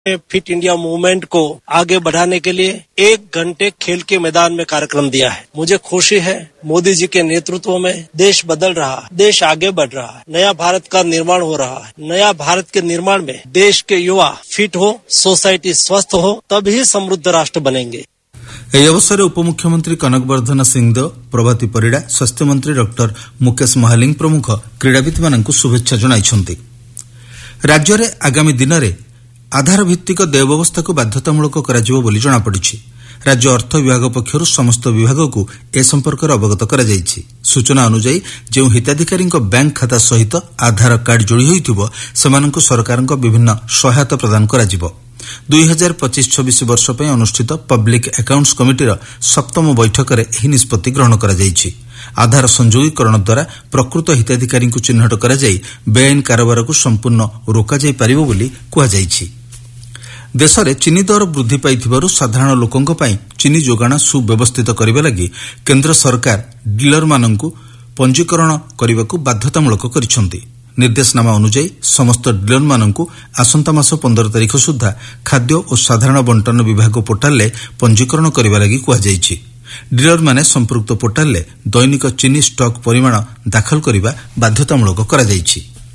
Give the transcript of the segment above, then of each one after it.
Fit India movement को आगे बढ़ाने के लिए 1 घंटे खेल के मैदान में कार्यक्रम दिया है। मुझे खुशी है मोदी जी के नेतृत्व में देश बदल रहा है, देश आगे बढ़ रहा है, नया भारत का निर्माण हो रहा है। नया भारत के निर्माण में देश के युवा फिट हो, सोसाइटी स्वस्थ हो, तभी समृद्ध राष्ट्र बनेंगे। ଏହି ଅବସରରେ ଉପମୁଖ୍ୟମନ୍ତ୍ରୀ କନକବର୍ଦ୍ଧନ ସିଂହଦେଓ, ପ୍ରଭାତୀ ପରିଡ଼ା, ସ୍ୱାସ୍ଥ୍ୟମନ୍ତ୍ରୀ ଡକ୍ଟର ମୁକେଶ ମହାଲିଂ ପ୍ରମୁଖ କ୍ରୀଡ଼ାବିତ୍ମାନଙ୍କୁ ଶୁଭେଚ୍ଛା ଜଣାଇଛନ୍ତି। ରାଜ୍ୟରେ ଆଗାମୀ ଦିନରେ ଆଧାର ଭିତ୍ତିକ ଦେୟ ବ୍ୟବସ୍ଥାକୁ ବାଧ୍ୟତାମୂଳକ କରାଯିବ ବୋଲି ଜଣାପଡ଼ିଛି। ରାଜ୍ୟ ଅର୍ଥ ବିଭାଗ ପକ୍ଷରୁ ସମସ୍ତ ବିଭାଗକୁ ଏ ସମ୍ପର୍କରେ ଅବଗତ କରାଯାଇଛି। ସୂଚନା ଅନୁଯାୟୀ ଯେଉଁ ହିତାଧିକାରୀଙ୍କ ବ୍ୟାଙ୍କ ଖାତା ସହିତ ଆଧାର କାର୍ଡ ଯୋଡ଼ି ହୋଇଥିବ ସେମାନଙ୍କୁ ସରକାରଙ୍କ ବିଭିନ୍ନ ସହାୟତା ପ୍ରଦାନ କରାଯିବ। 2025-26 ବର୍ଷ ପାଇଁ ଅନୁଷ୍ଠିତ ପବ୍ଲିକ୍ ଆକାଉଣ୍ଟସ୍ କମିଟିର 7ମ ବୈଠକରେ ଏହି ନିଷ୍ପତ୍ତି ଗ୍ରହଣ କରାଯାଇଛି। ଆଧାର ସଂଯୋଗୀକରଣ ଦ୍ୱାରା ପ୍ରକୃତ ହିତାଧିକାରୀଙ୍କୁ ଚିହ୍ନଟ କରାଯାଇ ବେଆଇନ କାରବାରକୁ ସମ୍ପୂର୍ଣ୍ଣ ରୋକାଯାଇ ପାରିବ ବୋଲି କୁହାଯାଇଛି। ଦେଶରେ ଚିନି ଦର ବୃଦ୍ଧି ପାଇଥିବାରୁ ସାଧାରଣ ଲୋକଙ୍କ ପାଇଁ ଚିନି ଯୋଗାଣ ସୁବ୍ୟବସ୍ଥିତ କରିବା ଲାଗି କେନ୍ଦ୍ର ସରକାର ଡିଲରମାନଙ୍କୁ ପଞ୍ଜୀକରଣ କରିବାକୁ ବାଧ୍ୟତାମୂଳକ କରିଛନ୍ତି। ନିର୍ଦ୍ଦେଶନାମା ଅନୁଯାୟୀ ସମସ୍ତ ଡିଲରମାନଙ୍କୁ ଆସନ୍ତା ମାସ 15 ତାରିଖ ସୁଦ୍ଧା ଖାଦ୍ୟ ଓ ସାଧାରଣ ବଣ୍ଟନ ବିଭାଗ ପୋର୍ଟାଲରେ ପଞ୍ଜୀକରଣ କରିବା ଲାଗି କୁହାଯାଇଛି। ଡିଲରମାନେ ସମ୍ପୃକ୍ତ ପୋର୍ଟାଲରେ ଦୈନିକ ଚିନି ଷ୍ଟକ୍ ପରିମାଣ ଦାଖଲ କରିବା ବାଧ୍ୟତାମୂଳକ କରାଯାଇଛି।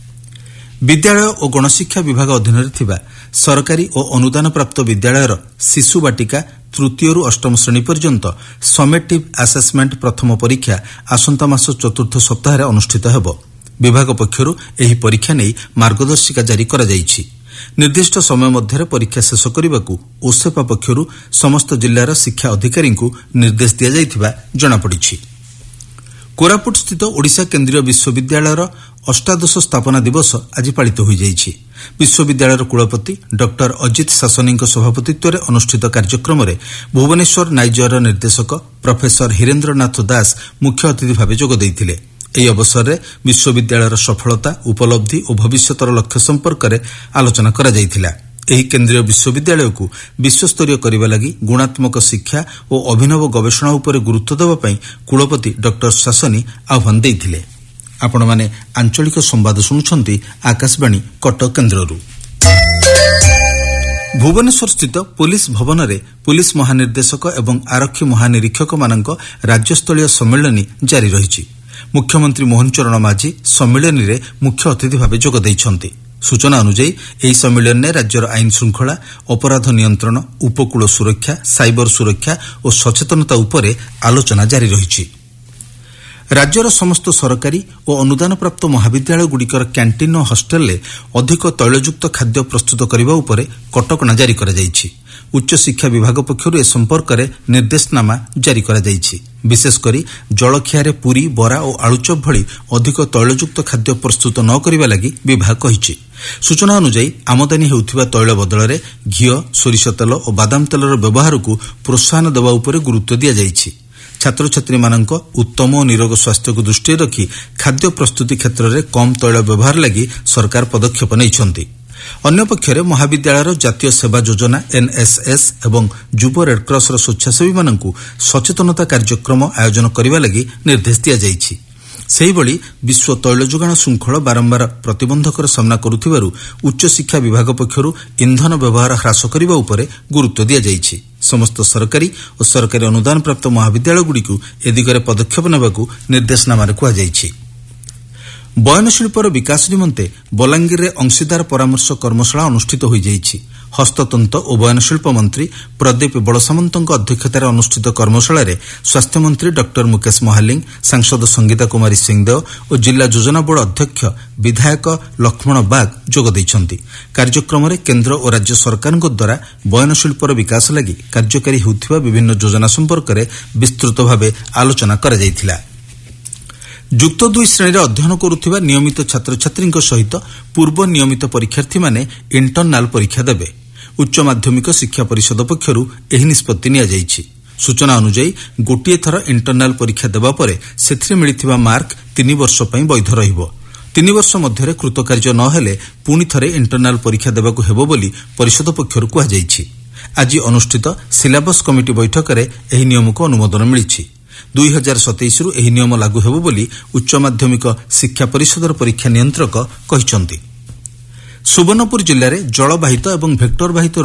ବିଦ୍ୟାଳୟ ଓ ଗଣଶିକ୍ଷା ବିଭାଗ ଅଧୀନରେ ଥିବା ସରକାରୀ ଓ ଅନୁଦାନପ୍ରାପ୍ତ ବିଦ୍ୟାଳୟର ଶିଶୁ ବାଟିକା 3ରୁ 8ମ ଶ୍ରେଣୀ ପର୍ଯ୍ୟନ୍ତ ସमेଟିଭ୍ ଆସେସମେଣ୍ଟ ପ୍ରଥମ ପରୀକ୍ଷା ଆସନ୍ତା ମାସ 4ର୍ଥ ସପ୍ତାହରେ ଅନୁଷ୍ଠିତ ହେବ। ବିଭାଗ ପକ୍ଷରୁ ଏହି ପରୀକ୍ଷା ନେଇ ମାର୍ଗଦର୍ଶିକା ଜାରି କରାଯାଇଛି। ନିର୍ଦ୍ଦିଷ୍ଟ ସମୟ ମଧ୍ୟରେ ପରୀକ୍ଷା ଶେଷ କରିବାକୁ ଓସେପା ପକ୍ଷରୁ ସମସ୍ତ ଜିଲ୍ଲାର ଶିକ୍ଷା ଅଧିକାରୀଙ୍କୁ ନିର୍ଦ୍ଦେଶ ଦିଆଯାଇଥିବା ଜଣାପଡ଼ିଛି। କୋରାପୁଟସ୍ଥିତ ଓଡ଼ିଶା କେନ୍ଦ୍ରୀୟ ବିଶ୍ୱବିଦ୍ୟାଳୟର ଅଷ୍ଟାଦଶ ସ୍ଥାପନା ଦିବସ ଆଜି ପାଳିତ ହୋଇଯାଇଛି। ବିଶ୍ୱବିଦ୍ୟାଳୟର କୁଳପତି ଡକ୍ଟର ଅଜିତ ଶାସନୀଙ୍କ ସଭାପତିତ୍ୱରେ ଅନୁଷ୍ଠିତ କାର୍ଯ୍ୟକ୍ରମରେ ଭୁବନେଶ୍ୱର ନାଇଜର ନିର୍ଦ୍ଦେଶକ ପ୍ରଫେସର ହୀରେନ୍ଦ୍ରନାଥ ଦାସ ମୁଖ୍ୟ ଅତିଥି ଭାବେ ଯୋଗ ଦେଇଥିଲେ। ଏହି ଅବସରରେ ବିଶ୍ୱବିଦ୍ୟାଳୟର ସଫଳତା, ଉପଲବ୍ଧି ଓ ଭବିଷ୍ୟତର ଲକ୍ଷ୍ୟ ସମ୍ପର୍କରେ ଆଲୋଚନା କରାଯାଇଥିଲା। ଏହି କେନ୍ଦ୍ରୀୟ ବିଶ୍ୱବିଦ୍ୟାଳୟକୁ ବିଶ୍ୱସ୍ତରୀୟ କରିବା ଲାଗି ଗୁଣାତ୍ମକ ଶିକ୍ଷା ଓ ଅଭିନବ ଗବେଷଣା ଉପରେ ଗୁରୁତ୍ୱ ଦେବା ପାଇଁ କୁଳପତି ଡକ୍ଟର ଶାସନୀ ଆହ୍ୱାନ ଦେଇଥିଲେ। ଆପଣମାନେ ଆଞ୍ଚଳିକ ସମ୍ବାଦ ଶୁଣୁଛନ୍ତି ଆକାଶବାଣୀ କଟକ କେନ୍ଦ୍ରରୁ। ଭୁବନେଶ୍ୱରସ୍ଥିତ ପୁଲିସ ଭବନରେ ପୁଲିସ ମହାନିର୍ଦ୍ଦେଶକ ଏବଂ ଆରକ୍ଷୀ ମହାନିରୀକ୍ଷକମାନଙ୍କ ରାଜ୍ୟସ୍ତରୀୟ ସମ୍ମିଳନୀ ଜାରି ରହିଛି। ମୁଖ୍ୟମନ୍ତ୍ରୀ ମୋହନ ଚରଣ ମାଝୀ ସମ୍ମିଳନୀରେ ମୁଖ୍ୟ ଅତିଥି ଭାବେ ଯୋଗ ଦେଇଛନ୍ତି। ସୂଚନା ଅନୁଯାୟୀ ଏହି ସମ୍ମିଳନୀରେ ରାଜ୍ୟର ଆଇନ ଶୃଙ୍ଖଳା, ଅପରାଧ ନିୟନ୍ତ୍ରଣ, ଉପକୂଳ ସୁରକ୍ଷା, ସାଇବର ସୁରକ୍ଷା ଓ ସଚେତନତା ଉପରେ ଆଲୋଚନା ଜାରି ରହିଛି। ରାଜ୍ୟର ସମସ୍ତ ସରକାରୀ ଓ ଅନୁଦାନପ୍ରାପ୍ତ ମହାବିଦ୍ୟାଳୟଗୁଡ଼ିକର କ୍ୟାଣ୍ଟିନ୍ ଓ ହଷ୍ଟେଲରେ ଅଧିକ ତୈଳଯୁକ୍ତ ଖାଦ୍ୟ ପ୍ରସ୍ତୁତ କରିବା ଉପରେ କଟକଣା ଜାରି କରାଯାଇଛି। ଉଚ୍ଚଶିକ୍ଷା ବିଭାଗ ପକ୍ଷରୁ ଏ ସମ୍ପର୍କରେ ନିର୍ଦ୍ଦେଶନାମା ଜାରି କରାଯାଇଛି। ବିଶେଷକରି ଜଳଖିଆରେ ପୁରୀ, ବରା ଓ ଆଳୁଚପ୍ ଭଳି ଅଧିକ ତୈଳଯୁକ୍ତ ଖାଦ୍ୟ ପ୍ରସ୍ତୁତ ନ କରିବା ଲାଗି ବିଭାଗ କହିଛି। ସୂଚନା ଅନୁଯାୟୀ ଆମଦାନୀ ହେଉଥିବା ତୈଳ ବଦଳରେ ଘିଅ, ସୋରିଷ ତେଲ ଓ ବାଦାମ ତେଲର ବ୍ୟବହାରକୁ ପ୍ରୋତ୍ସାହନ ଦେବା ଉପରେ ଗୁରୁତ୍ୱ ଦିଆଯାଇଛି। ଛାତ୍ରଛାତ୍ରୀମାନଙ୍କ ଉତ୍ତମ ଓ ନିରୋଗ ସ୍ୱାସ୍ଥ୍ୟକୁ ଦୃଷ୍ଟିରେ ରଖି ଖାଦ୍ୟ ପ୍ରସ୍ତୁତି କ୍ଷେତ୍ରରେ କମ୍ ତୈଳ ବ୍ୟବହାର ଲାଗି ସରକାର ପଦକ୍ଷେପ ନେଇଛନ୍ତି। ଅନ୍ୟପକ୍ଷରେ ମହାବିଦ୍ୟାଳୟର ଜାତୀୟ ସେବା ଯୋଜନା NSS ଏବଂ ଯୁବ ରେଡ୍କ୍ରସର ସ୍ୱେଚ୍ଛାସେବୀମାନଙ୍କୁ ସଚେତନତା କାର୍ଯ୍ୟକ୍ରମ ଆୟୋଜନ କରିବା ଲାଗି ନିର୍ଦ୍ଦେଶ ଦିଆଯାଇଛି। ସେହିଭଳି ବିଶ୍ୱ ତୈଳ ଯୋଗାଣ ଶୃଙ୍ଖଳ ବାରମ୍ବାର ପ୍ରତିବନ୍ଧକର ସାମ୍ନା କରୁଥିବାରୁ ଉଚ୍ଚଶିକ୍ଷା ବିଭାଗ ପକ୍ଷରୁ ଇନ୍ଧନ ବ୍ୟବହାର ହ୍ରାସ କରିବା ଉପରେ ଗୁରୁତ୍ୱ ଦିଆଯାଇଛି। ସମସ୍ତ ସରକାରୀ ଓ ସରକାରୀ ଅନୁଦାନପ୍ରାପ୍ତ ମହାବିଦ୍ୟାଳୟଗୁଡ଼ିକୁ ଏ ଦିଗରେ ପଦକ୍ଷେପ ନେବାକୁ ନିର୍ଦ୍ଦେଶନାମାରେ କୁହାଯାଇଛି। ବୟନଶିଳ୍ପର ବିକାଶ ନିମନ୍ତେ ବଲାଙ୍ଗୀରରେ ଅଂଶୀଦାର ପରାମର୍ଶ କର୍ମଶାଳା ଅନୁଷ୍ଠିତ ହୋଇଯାଇଛି। ହସ୍ତତନ୍ତ ଓ ବୟନଶିଳ୍ପ ମନ୍ତ୍ରୀ ପ୍ରଦୀପ ବଡ଼ସାମନ୍ତଙ୍କ ଅଧ୍ୟକ୍ଷତାରେ ଅନୁଷ୍ଠିତ କର୍ମଶାଳାରେ ସ୍ୱାସ୍ଥ୍ୟମନ୍ତ୍ରୀ ଡକ୍ଟର ମୁକେଶ ମହାଲିଂ, ସାଂସଦ ସଙ୍ଗୀତା କୁମାରୀ ସିଂହଦେଓ ଓ ଜିଲ୍ଲା ଯୋଜନା ବୋର୍ଡ ଅଧ୍ୟକ୍ଷ ବିଧାୟକ ଲକ୍ଷ୍ମଣ ବାଗ ଯୋଗ ଦେଇଛନ୍ତି। କାର୍ଯ୍ୟକ୍ରମରେ କେନ୍ଦ୍ର ଓ ରାଜ୍ୟ ସରକାରଙ୍କ ଦ୍ୱାରା ବୟନଶିଳ୍ପର ବିକାଶ ଲାଗି କାର୍ଯ୍ୟକାରୀ ହେଉଥିବା ବିଭିନ୍ନ ଯୋଜନା ସମ୍ପର୍କରେ ବିସ୍ତୃତ ଭାବେ ଆଲୋଚନା କରାଯାଇଥିଲା। ଯୁକ୍ତ 2 ଶ୍ରେଣୀରେ ଅଧ୍ୟୟନ କରୁଥିବା ନିୟମିତ ଛାତ୍ରଛାତ୍ରୀଙ୍କ ସହିତ ପୂର୍ବ ନିୟମିତ ପରୀକ୍ଷାର୍ଥୀମାନେ ଇଣ୍ଟରନାଲ ପରୀକ୍ଷା ଦେବେ। ଉଚ୍ଚ ମାଧ୍ୟମିକ ଶିକ୍ଷା ପରିଷଦ ପକ୍ଷରୁ ଏହି ନିଷ୍ପତ୍ତି ନିଆଯାଇଛି। ସୂଚନା ଅନୁଯାୟୀ ଗୋଟିଏ ଥର ଇଣ୍ଟରନାଲ ପରୀକ୍ଷା ଦେବା ପରେ ସେଥିରେ ମିଳିଥିବା ମାର୍କ 3 ବର୍ଷ ପାଇଁ ବୈଧ ରହିବ। 3 ବର୍ଷ ମଧ୍ୟରେ କୃତକାର୍ଯ୍ୟ ନ ହେଲେ ପୁଣି ଥରେ ଇଣ୍ଟରନାଲ ପରୀକ୍ଷା ଦେବାକୁ ହେବ ବୋଲି ପରିଷଦ ପକ୍ଷରୁ କୁହାଯାଇଛି। ଆଜି ଅନୁଷ୍ଠିତ ସିଲାବସ୍ କମିଟି ବୈଠକରେ ଏହି ନିୟମକୁ ଅନୁମୋଦନ ମିଳିଛି। 2027ରୁ ଏହି ନିୟମ ଲାଗୁ ହେବ ବୋଲି ଉଚ୍ଚ ମାଧ୍ୟମିକ ଶିକ୍ଷା ପରିଷଦର ପରୀକ୍ଷା ନିୟନ୍ତ୍ରକ କହିଛନ୍ତି। ସୁବର୍ଣ୍ଣପୁର ଜିଲ୍ଲାରେ ଜଳବାହିତ ଏବଂ ଭେକ୍ଟର ବାହିତ